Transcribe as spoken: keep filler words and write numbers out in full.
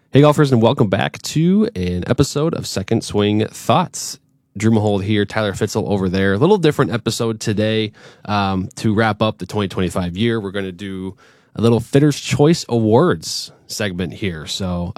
Hey, golfers, and welcome back to an episode of Second Swing Thoughts. Drew Mahowald here, Tyler Fitzel over there. A little different episode today um, to wrap up the twenty twenty-five year. We're going to do a little Fitter's Choice Awards segment here. So